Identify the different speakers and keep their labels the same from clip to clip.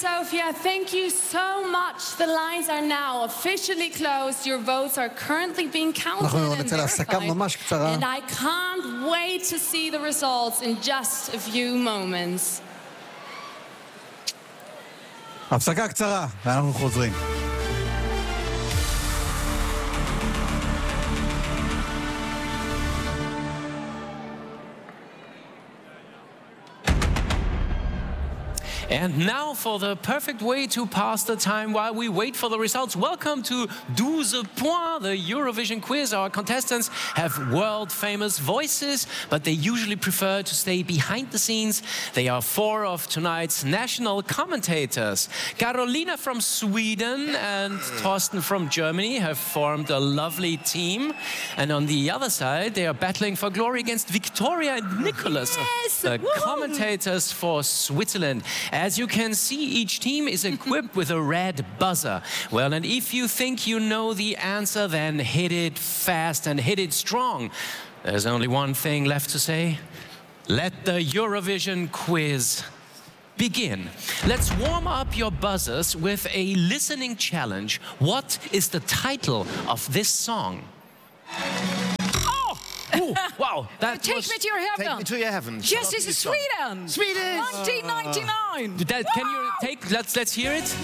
Speaker 1: Sofia, thank you so much. The lines are now officially closed. Your votes are currently being counted
Speaker 2: אנחנו
Speaker 1: and
Speaker 2: נצא להפסקה ממש קצרה.
Speaker 1: And I can't wait to see the results in just a few moments.
Speaker 2: הפסקה קצרה, ואנחנו חוזרים.
Speaker 3: And now for the perfect way to pass the time while we wait for the results. Welcome to 12 Points, the Eurovision quiz. Our contestants have world-famous voices, but they usually prefer to stay behind the scenes. They are four of tonight's national commentators. Carolina from Sweden and Thorsten from Germany have formed a lovely team. And on the other side, they are battling for glory against Victoria and Nicholas, the commentators for Switzerland. As you can see, each team is equipped with a red buzzer. Well, and if you think you know the answer, then hit it fast and hit it strong. There's only one thing left to say. Let the Eurovision quiz begin. Let's warm up your buzzers with a listening challenge. What is the title of this song? Ooh, wow, that
Speaker 4: Take
Speaker 3: was...
Speaker 4: me to your heaven.
Speaker 5: Take me to your heaven.
Speaker 4: Yes, this is Sweden.
Speaker 5: Sweden.
Speaker 4: 1999.
Speaker 3: Can you take... Let's hear it.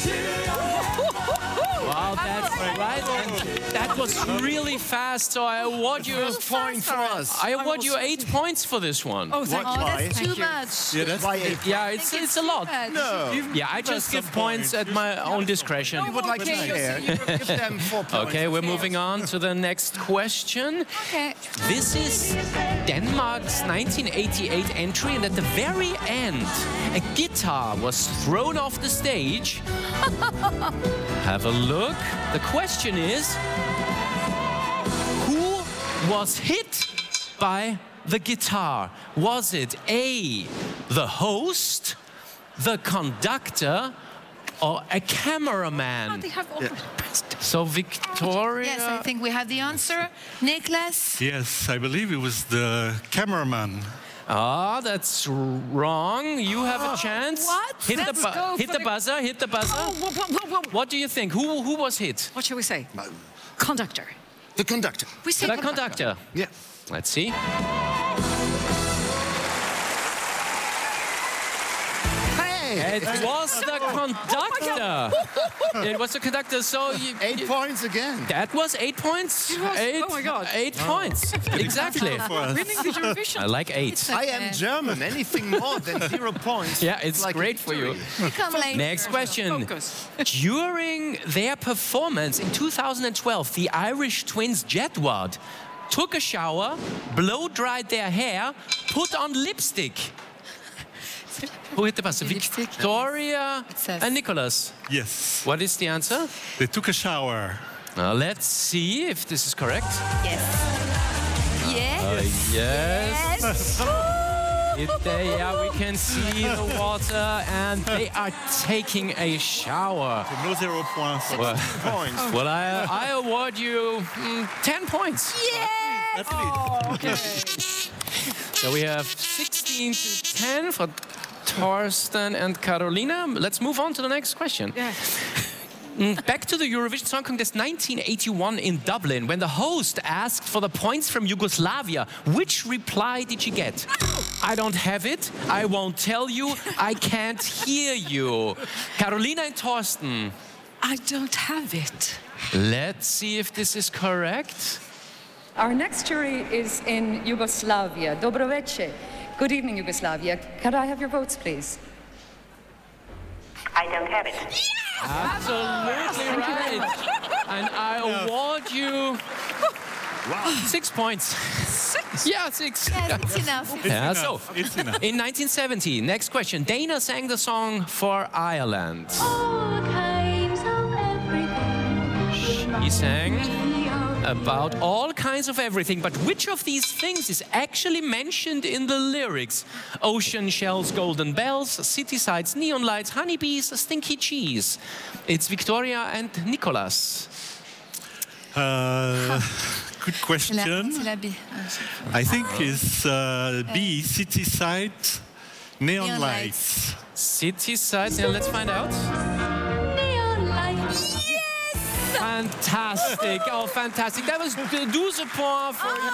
Speaker 3: Wow, that's right. And that was really fast, so I award you...
Speaker 5: Point for us.
Speaker 3: I award you 8 points for this one.
Speaker 4: Oh, thank you.
Speaker 5: Why?
Speaker 4: That's too much.
Speaker 5: Yeah, that's why 8.
Speaker 3: Yeah, it's a lot.
Speaker 5: No.
Speaker 3: Yeah, I just give points at my own discretion.
Speaker 5: You would like to share. Give them 4 points.
Speaker 3: Okay, we're moving on to the next question.
Speaker 4: Okay.
Speaker 3: This is Denmark's 1988 entry, and at the very end, a guitar was thrown off the stage. Have a look. The question is, who was hit by the guitar? Was it A, the host, the conductor, or a cameraman?
Speaker 4: They have all pressed.
Speaker 3: So Victoria...
Speaker 4: Yes, I think we have the answer. Niklas?
Speaker 6: Yes, I believe it was the cameraman.
Speaker 3: Ah, that's wrong. You have a chance.
Speaker 4: What?
Speaker 3: Hit
Speaker 4: Let's go
Speaker 3: hit
Speaker 4: for
Speaker 3: the
Speaker 4: the-
Speaker 3: buzzer. Hit the buzzer.
Speaker 4: Whoa.
Speaker 3: What do you think? Who was hit?
Speaker 4: What shall we say? Conductor.
Speaker 5: The conductor.
Speaker 4: We say
Speaker 3: The conductor.
Speaker 5: Yeah.
Speaker 3: Let's see. It was the conductor. It was the conductor. So
Speaker 5: 8 points again.
Speaker 3: that was 8 points.
Speaker 4: Oh my God.
Speaker 3: 8 points. Exactly.
Speaker 4: Winning the Eurovision.
Speaker 3: I like 8.
Speaker 5: I am German. Anything more than 0 points.
Speaker 3: Yeah, it's
Speaker 5: like a
Speaker 3: great for you.
Speaker 5: victory.
Speaker 4: We come later.
Speaker 3: Next question.
Speaker 4: Focus.
Speaker 3: During their performance in 2012, the Irish twins Jedward took a shower, blow-dried their hair, put on lipstick. Who hit the buzzer?
Speaker 4: Lipstick.
Speaker 3: Victoria
Speaker 4: It says.
Speaker 3: and Nicholas.
Speaker 6: Yes,
Speaker 3: What is the answer?
Speaker 6: they took a shower.
Speaker 3: Let's see if this is correct.
Speaker 4: Yes. Yes.
Speaker 3: Yes. Yeah, we can see the water, and they are taking a shower.
Speaker 6: No 0 points.
Speaker 3: Well,
Speaker 5: Points.
Speaker 3: well, I award you 10 points.
Speaker 4: Yes. Oh, okay.
Speaker 3: So we have 16 to 10 for Thorsten and Carolina. Let's move on to the next question.
Speaker 4: Yeah.
Speaker 3: Back to the Eurovision Song Contest 1981 in Dublin, when the host asked for the points from Yugoslavia, which reply did she get? I don't have it, I won't tell you, I can't hear you. Carolina and Thorsten.
Speaker 4: I don't have it.
Speaker 3: Let's see if this is correct.
Speaker 7: Our next jury is in Yugoslavia. Dobroveče. Good evening, Yugoslavia. Could I have your votes, please?
Speaker 8: I don't have it.
Speaker 3: Absolutely right. And I award you 6 points.
Speaker 4: 6?
Speaker 3: Yeah, 6.
Speaker 4: Yes, it's enough.
Speaker 3: Yeah, so
Speaker 6: It's enough.
Speaker 3: in 1970, next question, Dana sang the song for Ireland. He sang about all kinds of everything, but which of these things is actually mentioned in the lyrics? Ocean shells, golden bells, city sides, neon lights, honeybees, stinky cheese. It's Victoria and Nicholas.
Speaker 6: Good question.
Speaker 4: C'est la B.
Speaker 6: I think it's B, city side, Neon lights.
Speaker 3: City sides. Yeah, let's find out.
Speaker 1: Neon lights.
Speaker 3: Fantastic. Oh, fantastic. That was 12 points for you.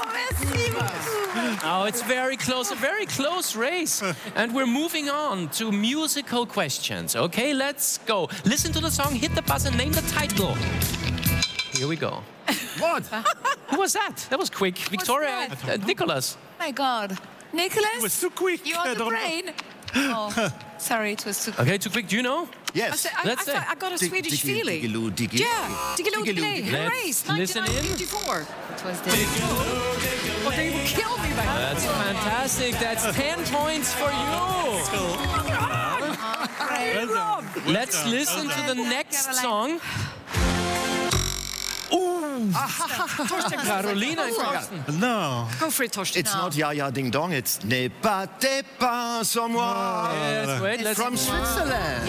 Speaker 3: Oh, it's very close. A very close race. And we're moving on to musical questions. Okay, let's go. Listen to the song, hit the buzzer, name the title. Here we go.
Speaker 5: What?
Speaker 3: Who was that? That was quick. Victoria, Nicholas.
Speaker 4: My God. Nicholas?
Speaker 6: It was too quick.
Speaker 4: You
Speaker 6: I
Speaker 4: on the
Speaker 6: don't know.
Speaker 4: brain? Oh, sorry, it was too quick.
Speaker 3: Okay, too quick. Do you know?
Speaker 5: Yes.
Speaker 3: Let's say.
Speaker 4: I got a Swedish feeling.
Speaker 5: Diggaloo, diggy.
Speaker 4: Yeah, Diggaloo Diggiloo.
Speaker 3: Let's
Speaker 4: Race,
Speaker 3: listen in.
Speaker 4: 1954. It was the... Oh, they will kill me by now.
Speaker 3: That's fantastic. That's 10 points for you.
Speaker 6: Well done.
Speaker 3: Let's listen to the next song. Carolina and Thorsten.
Speaker 6: No.
Speaker 4: Go for it, Torsten.
Speaker 5: It's not Ya Ya Ding Dong, it's Ne battez pas sur moi.
Speaker 3: Yes, wait, let's...
Speaker 5: From Switzerland.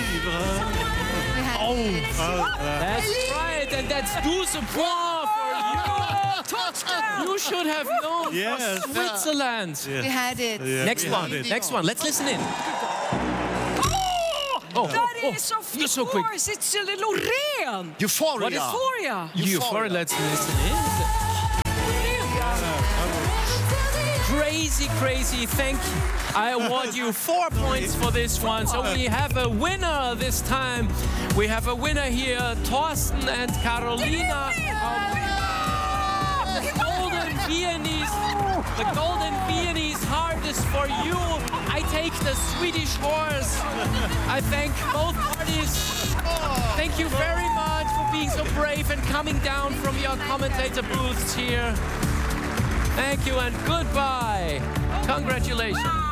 Speaker 3: That's right, and that's 12 points for you. You should have known
Speaker 6: Yes.
Speaker 3: for Switzerland.
Speaker 4: We had it.
Speaker 6: Yeah,
Speaker 3: Next
Speaker 6: we
Speaker 3: one,
Speaker 6: had it.
Speaker 3: next one. Let's listen in.
Speaker 4: That is, of
Speaker 3: you're so quick.
Speaker 4: course, it's a little Loreen.
Speaker 5: Euphoria.
Speaker 3: What is
Speaker 4: Euphoria.
Speaker 3: Euphoria, let's listen in. Crazy, crazy. Thank you. I award you 4 points for this one. So we have a winner this time. We have a winner here, Thorsten and Carolina. The Golden Viennese. The Golden Viennese heart is for you. I take the Swedish horse. I thank both parties. Thank you very much for being so brave and coming down from your commentator booths here. Thank you and goodbye. Congratulations.